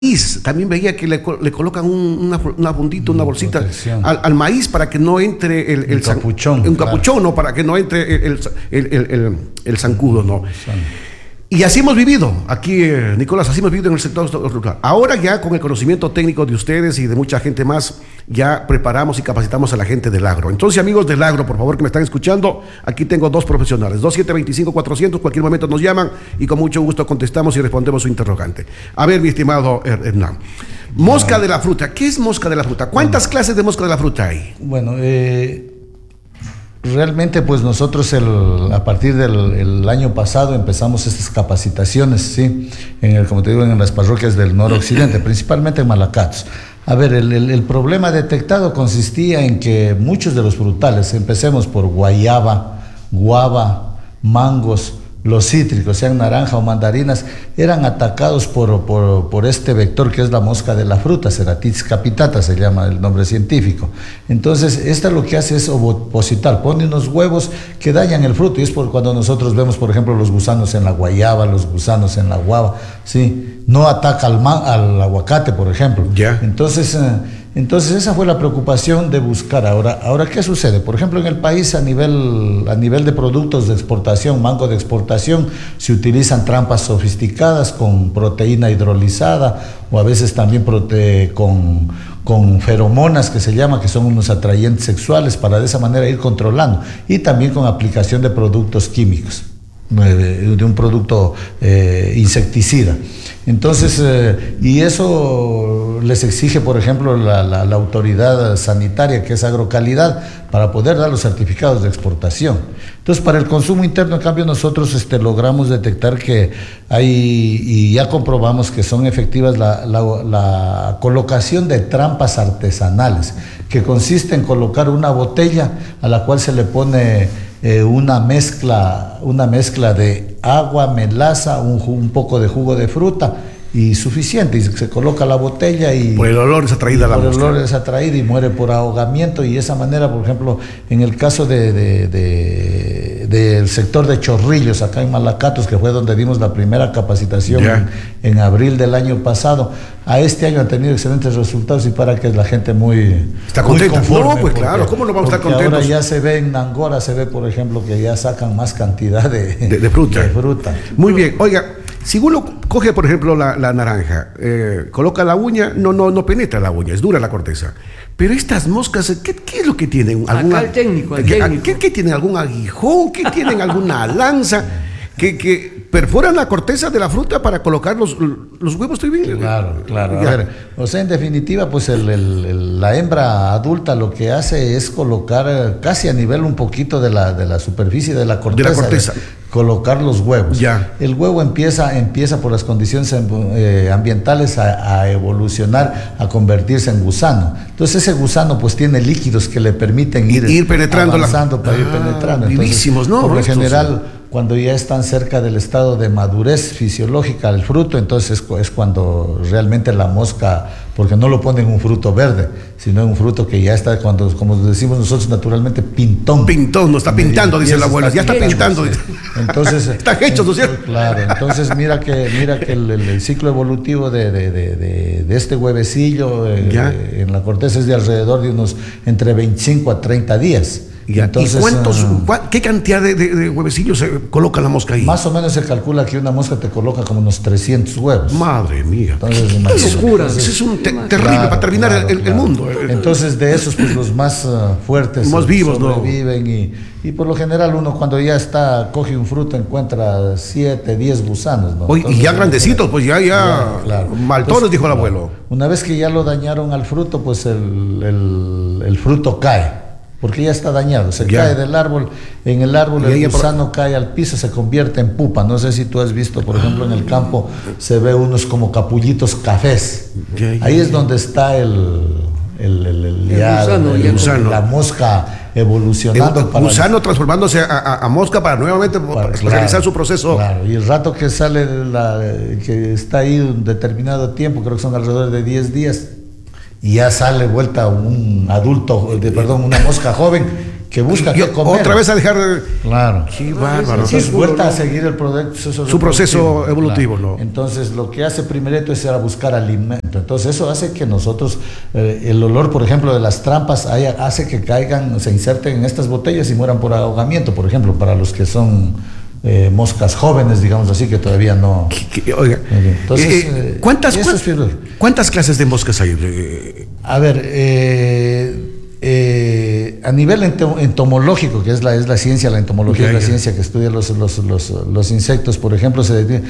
maíz. También veía que le colocan una fundita, una bolsita al maíz para que no entre el capuchón. Un capuchón, ¿no? Para que no entre el zancudo, ¿no? Y así hemos vivido, aquí, Nicolás, así hemos vivido en el sector rural. Ahora ya con el conocimiento técnico de ustedes y de mucha gente más, ya preparamos y capacitamos a la gente del agro. Entonces, amigos del agro, por favor, que me están escuchando, aquí tengo dos profesionales, 2725-400, cualquier momento nos llaman y con mucho gusto contestamos y respondemos su interrogante. A ver, mi estimado Hernán, mosca de la fruta, ¿qué es mosca de la fruta? ¿Cuántas clases de mosca de la fruta hay? Bueno, realmente pues nosotros a partir del año pasado empezamos estas capacitaciones, ¿sí? Como te digo, en las parroquias del noroccidente, principalmente en Malacatos. A ver, el problema detectado consistía en que muchos de los frutales, empecemos por guayaba, guava, mangos, los cítricos, sean naranja o mandarinas, eran atacados por este vector que es la mosca de la fruta, Ceratitis capitata se llama el nombre científico. Entonces, esta lo que hace es ovopositar, pone unos huevos que dañan el fruto, y es por cuando nosotros vemos, por ejemplo, los gusanos en la guayaba, los gusanos en la guava, ¿sí? No ataca al aguacate, por ejemplo. Yeah. Entonces esa fue la preocupación de buscar. Ahora ¿qué sucede? Por ejemplo, en el país a nivel de productos de exportación, mango de exportación, se utilizan trampas sofisticadas con proteína hidrolizada o a veces también con feromonas que se llama, que son unos atrayentes sexuales, para de esa manera ir controlando, y también con aplicación de productos químicos, de un producto insecticida. Entonces, y eso les exige, por ejemplo, la autoridad sanitaria, que es Agrocalidad, para poder dar los certificados de exportación. Entonces, para el consumo interno, en cambio, nosotros logramos detectar que hay, y ya comprobamos que son efectivas la colocación de trampas artesanales, que consiste en colocar una botella a la cual se le pone una mezcla de agua, melaza, un poco de jugo de fruta y suficiente, y se coloca la botella y por el olor es atraída la mosca. Por el olor es atraída y muere por ahogamiento, y de esa manera, por ejemplo, en el caso del sector de Chorrillos, acá en Malacatos, que fue donde dimos la primera capacitación en abril del año pasado, a este año han tenido excelentes resultados, y para que la gente está contenta. No, pues claro, ¿cómo no vamos a estar contentos? Ahora ya se ve en Angora, por ejemplo, que ya sacan más cantidad de fruta. Muy bien, oiga, si uno coge, por ejemplo, la naranja, coloca la uña, no penetra la uña, es dura la corteza. Pero estas moscas, ¿qué es lo que tienen? Acá el técnico. ¿Qué tienen? ¿Algún aguijón? ¿Qué tienen? ¿Alguna lanza? Que perforan la corteza de la fruta para colocar los huevos. ¿Estoy bien? Claro. A ver, o sea, en definitiva, pues la hembra adulta lo que hace es colocar casi a nivel un poquito de la superficie de la corteza. Colocar los huevos. Ya. El huevo empieza por las condiciones ambientales a evolucionar, a convertirse en gusano. Entonces ese gusano pues tiene líquidos que le permiten ir penetrando, avanzando para ir penetrando. Vivísimos, ¿no? Por lo general, cuando ya están cerca del estado de madurez fisiológica del fruto, entonces es cuando realmente la mosca, porque no lo ponen en un fruto verde, sino en un fruto que ya está, como decimos nosotros naturalmente, pintón. No está pintando, dice la abuela, ya está pintando. Entonces, están hechos, ¿no es cierto? Claro, entonces mira que el ciclo evolutivo de este huevecillo en la corteza es de alrededor de unos entre 25 a 30 días. Entonces, ¿qué cantidad de huevecillos se coloca la mosca ahí? Más o menos se calcula que una mosca te coloca como unos 300 huevos. Madre mía. Entonces, ¡qué locura! Eso es terrible para terminar el mundo. Entonces, de esos, pues los más fuertes, más vivos, sobreviven, y por lo general uno cuando ya coge un fruto encuentra 7, 10 gusanos, ¿no? Entonces, y ya grandecitos, pues ya maltones, dijo el abuelo. Una vez que ya lo dañaron al fruto, pues el fruto cae, porque ya está dañado, cae del árbol, en el árbol el gusano cae al piso, se convierte en pupa. No sé si tú has visto, por ejemplo, en el campo se ve unos como capullitos cafés. Ahí es donde está el gusano, la mosca evolucionando. Gusano transformándose a mosca para nuevamente realizar su proceso. Claro, y el rato que sale, que está ahí un determinado tiempo, creo que son alrededor de 10 días, y ya sale vuelta una mosca joven, que busca y qué comer. otra vez a dejar... Claro. Qué bárbaro. Entonces vuelta a seguir el proceso su proceso evolutivo, claro. ¿no? Entonces lo que hace primero es ir a buscar alimento. Entonces eso hace que nosotros, el olor, por ejemplo, de las trampas hace que caigan, se inserten en estas botellas y mueran por ahogamiento, por ejemplo, para los que son moscas jóvenes, digamos así, que todavía no... Oiga, entonces, ¿cuántas clases de moscas hay? A ver, a nivel entomológico, que es la ciencia, la entomología es la ciencia que estudia los insectos, por ejemplo,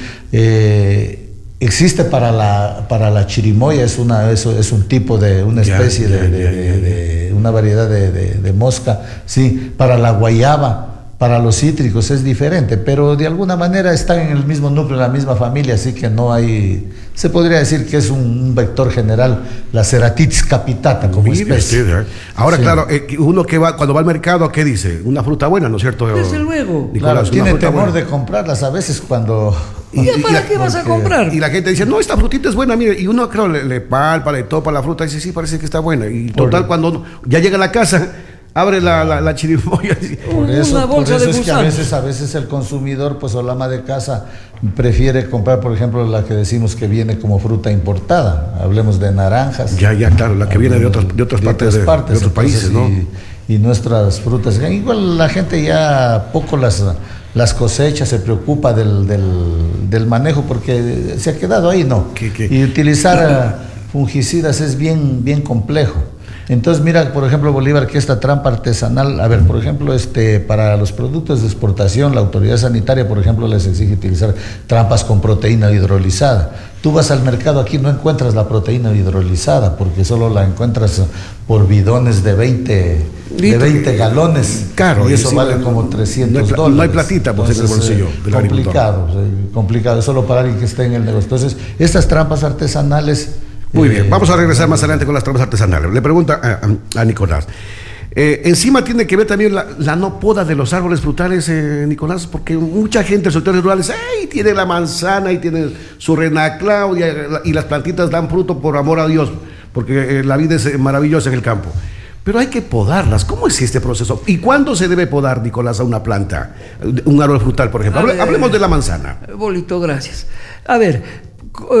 existe para la chirimoya, es un tipo de una especie de una variedad de mosca, sí, para la guayaba. Para los cítricos es diferente, pero de alguna manera están en el mismo núcleo, en la misma familia, así que no hay... Se podría decir que es un vector general, la Ceratitis capitata como especie. Ahora, sí. Claro, uno que va, cuando va al mercado, ¿qué dice? Una fruta buena, ¿no es cierto? Desde luego. Nicolás, claro, tiene temor de comprarlas a veces cuando... ¿Y para qué vas a comprar? Y la gente dice, no, esta frutita es buena, mire, y uno, claro, le palpa, le topa la fruta y dice, sí, parece que está buena. Y total, cuando ya llega a la casa... Abre la chirimoya. Una bolsa de gusanos. Es que a veces el consumidor, pues, o la ama de casa, prefiere comprar, por ejemplo, la que decimos que viene como fruta importada. Hablemos de naranjas. Ya, claro, la que viene de otras partes de otros países, ¿no? Y nuestras frutas. Igual la gente ya poco las cosechas, se preocupa del manejo, porque se ha quedado ahí, ¿no? Y utilizar fungicidas es bien complejo. Entonces, mira, por ejemplo, Bolívar, que esta trampa artesanal, a ver, por ejemplo, para los productos de exportación, la autoridad sanitaria, por ejemplo, les exige utilizar trampas con proteína hidrolizada. Tú vas al mercado, aquí no encuentras la proteína hidrolizada, porque solo la encuentras por bidones de 20 galones. Claro, y eso vale como $300. No hay platita pues, en el bolsillo del complicado, es solo para alguien que esté en el negocio. Entonces, estas trampas artesanales... Muy bien, vamos a regresar más adelante con las trampas artesanales. Le pregunta a Nicolás. Encima tiene que ver también la no poda de los árboles frutales, Nicolás, porque mucha gente en sectores rurales, ¡ay! Tiene la manzana y tiene su Reina Claudia y las plantitas dan fruto por amor a Dios, porque la vida es maravillosa en el campo. Pero hay que podarlas. ¿Cómo es este proceso? ¿Y cuándo se debe podar, Nicolás, a una planta? Un árbol frutal, por ejemplo. Hablemos de la manzana. Bolito, gracias. A ver...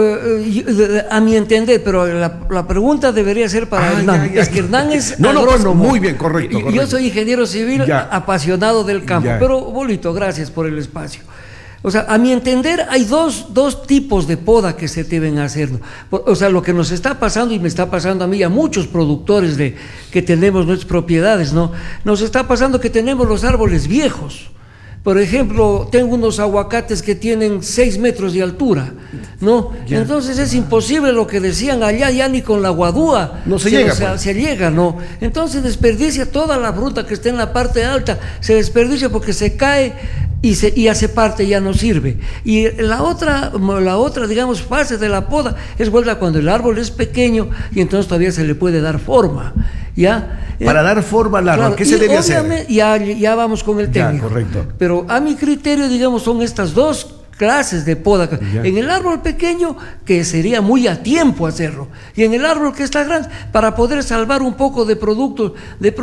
a mi entender, pero la pregunta debería ser para Hernán. Es que Hernán es agrónomo. Muy bien, correcto. Yo soy ingeniero civil, apasionado del campo. Pero, Bolito, gracias por el espacio. O sea, a mi entender, hay dos tipos de poda que se deben hacer. O sea, lo que nos está pasando, y me está pasando a mí, a muchos productores que tenemos nuestras propiedades, ¿no? Nos está pasando que tenemos los árboles viejos. Por ejemplo, tengo unos aguacates que tienen 6 metros de altura, ¿no? Entonces es imposible lo que decían allá, ya ni con la guadúa se llega, ¿no? Entonces desperdicia toda la fruta que está en la parte alta, se desperdicia porque se cae y hace parte, ya no sirve. Y la otra, digamos, fase de la poda es vuelta cuando el árbol es pequeño y entonces todavía se le puede dar forma, ¿ya? Para dar forma al árbol, claro, ¿qué se debe hacer? Ya vamos con el técnico. Correcto. Pero a mi criterio, digamos, son estas dos clases de poda. En el árbol pequeño, que sería muy a tiempo hacerlo, y en el árbol que está grande, para poder salvar un poco de producto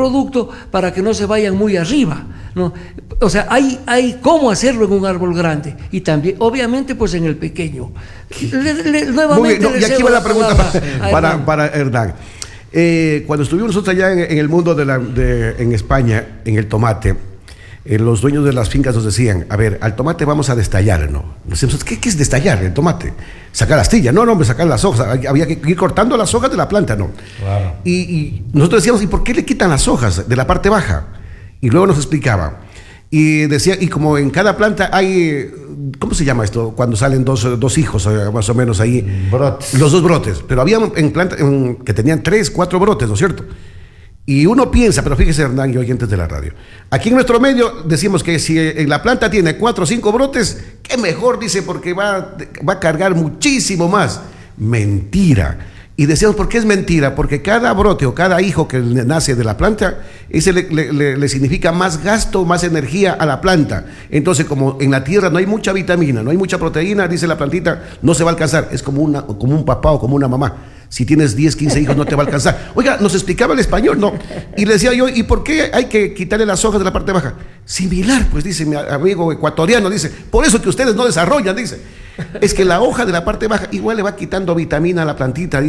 para que no se vayan muy arriba, ¿no? O sea, hay cómo hacerlo en un árbol grande, y también, obviamente, pues en el pequeño. Nuevamente, y aquí va la pregunta para Hernán. Cuando estuvimos nosotros allá en el mundo en España, en el tomate, los dueños de las fincas nos decían, a ver, al tomate vamos a destallar, ¿no? Decíamos, ¿qué es destallar el tomate? Sacar la astilla, no, hombre, sacar las hojas, había que ir cortando las hojas de la planta, ¿no? Claro. Y nosotros decíamos, ¿y por qué le quitan las hojas de la parte baja? Y luego nos explicaba, y decía, y como en cada planta hay, ¿cómo se llama esto? Cuando salen dos hijos, más o menos ahí. Brotes. Los 2 brotes, pero había en plantas que tenían 3, 4 brotes, ¿no es cierto? Y uno piensa, pero fíjese, Hernán y oyentes de la radio, aquí en nuestro medio decimos que si en la planta tiene 4 o 5 brotes, qué mejor, dice, porque va a cargar muchísimo más. Mentira. Y decíamos, ¿por qué es mentira? Porque cada brote o cada hijo que nace de la planta, ese le significa más gasto, más energía a la planta. Entonces, como en la tierra no hay mucha vitamina, no hay mucha proteína, dice la plantita, no se va a alcanzar. Es como un papá o como una mamá. Si tienes 10, 15 hijos no te va a alcanzar. Oiga, nos explicaba el español, ¿no? Y le decía yo, ¿y por qué hay que quitarle las hojas de la parte baja? Similar, pues dice mi amigo ecuatoriano, dice, por eso que ustedes no desarrollan, dice. Es que la hoja de la parte baja igual le va quitando vitamina a la plantita.